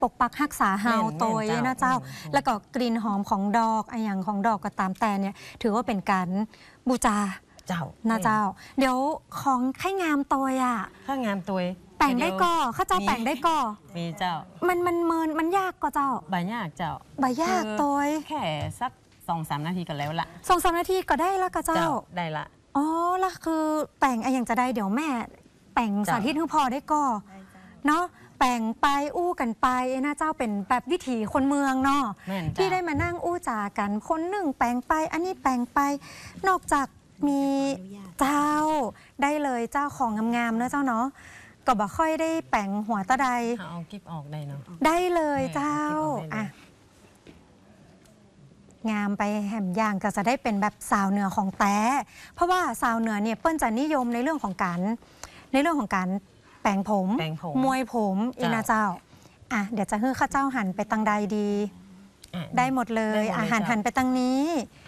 ปกปักรักษาเฮาตัวนะเจ้าแล้วก็กลิ่นหอมของดอกไออย่างของดอกก็ตามแต่เนี่ยถือว่าเป็นการบูชาเจ้านะเจ้าเดี๋ยวของไข่งามตัวอ่ะข้างามตัวแต่งได้ก่อข้าเจ้าแต่งได้ก่อมีเจ้ามันยากก็เจ้าใบยากเจ้าใบยากตัวแค่สัก2-3 นาทีก็แล้วละ 2-3 นาทีก็ได้ละก็เจ้าได้ละอ๋อแล้วคือแต่งไออย่างจะได้เดี๋ยวแม่แต่งสาธิตให้พอได้ก่อเนาะแป่งไปอู้กันไปนะเจ้าเป็นแบบวิถีคนเมืองเนาะที่ได้มานั่งอู้จากันคนหนึ่งแป่งไปอันนี้แป่งไปนอกจากมีเจ้าได้เลยเจ้าของงามๆเนอะเจ้าเนาะก็บอกค่อยได้แป่งหัวตะไดเอากิบออกได้เนาะได้เลยเจ้าอ่ะงามไปแหมย่างก็จะได้เป็นแบบสาวเหนือของแต้เพราะว่าสาวเหนือเนี่ยเปิ้ลจะนิยมในเรื่องของการแปลงผมมวยผมอีนะเจ้าอ่ะเดี๋ยวจะให้ข้าเจ้าหันไปตังใดดีได้หมดเลยอาหารหันไปตังนี้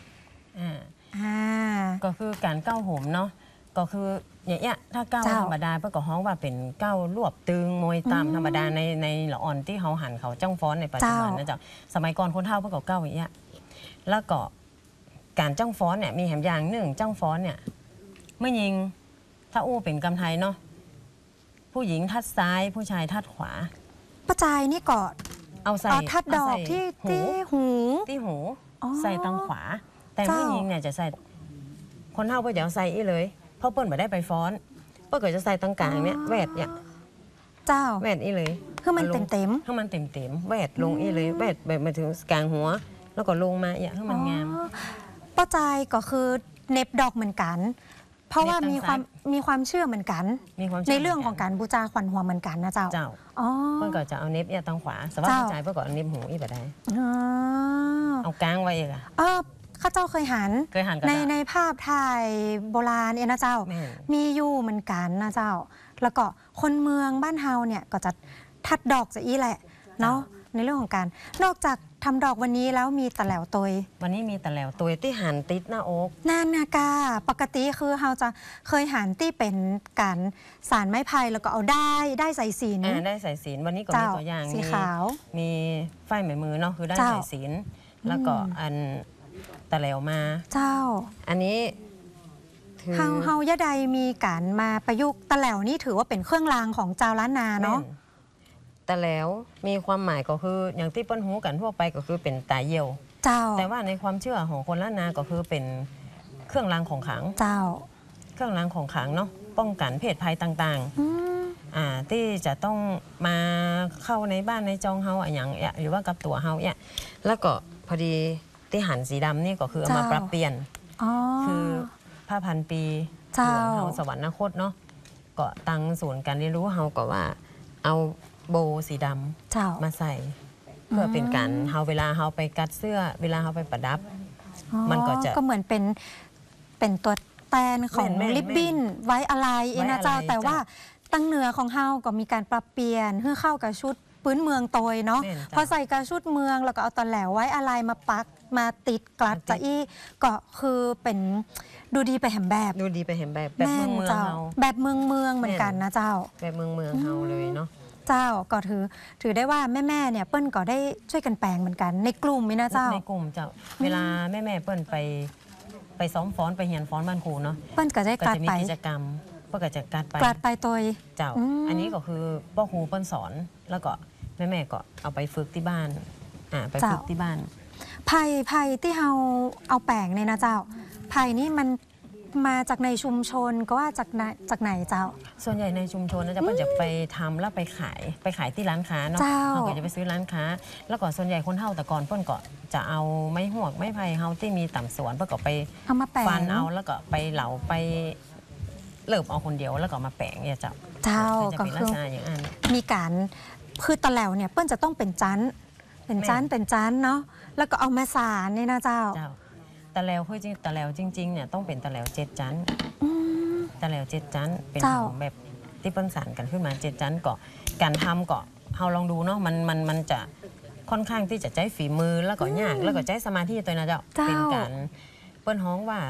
ก็คือการเก้าผมเนาะก็คืออย่างเงี้ยถ้าเก้าธรรมดาเพื่อก็ฮ้องว่าเป็นเก้ารวบตึงมวยตามธรรมดาในละอ่อนที่เขาหันเขาจ้องฟ้อนในปัจจุบันนะเจ้าสมัยก่อนคนเฒ่าเพื่อก็เก้าอย่างเงี้ยแล้วก็การจ้องฟ้อนเนี่ยมีแหมอย่างหนึ่งจ้องฟ้อนเนี่ยเมื่อยิงถ้าอู้เป็นกำไทยเนาะผู้หญิงทัดซ้ายผู้ชายทัดขวาประจายนี่ก็เอาใส่ทัดดอกที่หูใส่ทางขวาแต่ผู้หญิงเนี่ยจะใส่คนเฒ่าเพื่อจะเอาใส่อีเลยเพราะเปิ้ลไม่ได้ไปฟ้อนเปิ้ลก็จะใส่ตรงกลางเนี่ยแวดเนี่ยเจ้าแวดอีเลยคือมันเต็มแวดลงอีเลยแวดแบบมาถึงกลางหัวแล้วก็ลงมาอย่างให้มันงามประจายก็คือเน็บดอกเหมือนกันเพราะว่ามีความเชื่อเหมือนกันในเรื่องของการบูชาขวัญหัวเหมือนกันนะเจ้าเพื่อนก็จะเอาเน็บทางขวาสวัสดิ์ผู้ชายเพื่อนก็เอาเน็บหูอีแบบได้เอากลางไว้เองอะข้าเจ้าเคยหันในภาพถ่ายโบราณเนี่ยนะเจ้ามีอยู่เหมือนกันนะเจ้าแล้วก็คนเมืองบ้านเฮาเนี่ยก็จะทัดดอกจะอีแหละเนาะในเรื่องของการนอกจากทำดอกวันนี้แล้วมีตะแหลวตยวันนี้มีตะแหลวตยที่หันติดหน้าอกนั่นนะกาปกติคือเราจะเคยหันที่เป็นการสารไม้ไผ่แล้วก็เอาได้ใส่ศีลได้ใส่ศีลวันนี้ก็มีตัวอย่างสีขาวมีไฟไหมมือเนาะคือได้ใส่ศีลแล้วก็อันตะแหลวมาเจ้าอันนี้เฮายะใดมีการมาประยุกต์ตะแหลวนี่ถือว่าเป็นเครื่องรางของเจ้าล้านนาเนาะแต่แล้วมีความหมายก็คืออย่างที่เปิ้ลหูกันทั่วไปก็คือเป็นตาเยี่ยวแต่ว่าในความเชื่อของคนล้านนาก็คือเป็นเครื่องรางของขลังเครื่องรางของขลังเนาะป้องกันเพศภัยต่างๆที่จะต้องมาเข้าในบ้านในจองเฮาอย่างหรือว่ากับตัวเฮาเนี่ยแล้วก็พอดีที่หันสีดำนี่ก็คือเอามาปรับเปลี่ยนคือผ้าพันปีหลวงเฮาสวรรคตเนาะก็ตั้งศูนย์การเรียนรู้เฮาก็ว่าเอาโบสีดำมาใส่เพื่อเป็นการเฮาเวลาเฮาไปกัดเสื้อเวลาเฮาไปประดับมันก็เหมือนเป็นตัวแทนของลิบบิ้นไว้อะไรนะเจ้าแต่ว่าตั้งเหนือของเฮาก็มีการปรับเปลี่ยนเพื่อเข้ากับชุดพื้นเมืองโตยเนาะพอใส่กับชุดเมืองแล้วก็เอาตะแหลวไว้อะไรมาปักมาติดกลัดจะอี้ก็คือเป็นดูดีไปแหมแบบเมืองเฮาแบบเมืองเหมือนกันนะเจ้าแบบเมืองเฮาเลยเนาะเจ้าก็ถือได้ว่าแม่เนี่ยเปิ้ลก็ได้ช่วยกันแปลงเหมือนกันในกลุ่มมินะเจ้าในกลุ่มเจ้าเวลาแม่เปิ้ลไปซ้อมฟ้อนไปเฮียนฟ้อนบ้านครูเนาะเปิ้ลก็ได้กลัดไปกิจกรรมเปิ้ลก็จะกลัดไปตัวเจ้าอันนี้ก็คือพ่อครูเปิ้ลสอนแล้วก็แม่ก็เอาไปฝึกที่บ้านไปฝึกที่บ้านไผ่ที่เราเอาแปลงเนี่ยนะเจ้าไผ่นี่มันมาจากในชุมชนก็ว่าจากไหนเจ้าส่วนใหญ่ในชุมชนนะจะเปิ้ลจะไปทำแล้วไปขายที่ร้านค้าเนาะเราก็จะไปซื้อร้านค้าแล้วก็ส่วนใหญ่คนเฒ่าแต่ก่อนเปิ้ลก็จะเอาไม้หวกไม้ไผ่เฮาที่มีต่ำสวนเปิ้ลก็ไปฟันเอาแล้วก็ไปเหลาไปเลิบเอาคนเดียวแล้วก็มาแปลงเนี่ยเจ้าก็คือมีการคือตะแหลวเนี่ยเปิ้ลจะต้องเป็นจันเนาะแล้วก็เอามาสารนี่นะเจ้าตะแหลวคือจริงตะแหลวจริงๆเนี่ยต้องเป็นตะแหลว7 จันตะแหลว7 จันเป็นของแบบที่เปิ้ลสารกันขึ้นมา7 จันก็การทำก็เราลองดูเนาะมันจะค่อนข้างที่จะใช้ฝีมือแล้วก็ยากแล้วก็ใช้สมาธิตัวนะเจ้าเป็นการเปิ้ลฮ้องว่า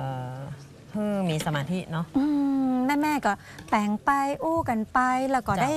คือมีสมาธิเนาะแม่ก็แต่งไปอู้กันไปแล้วก็ได้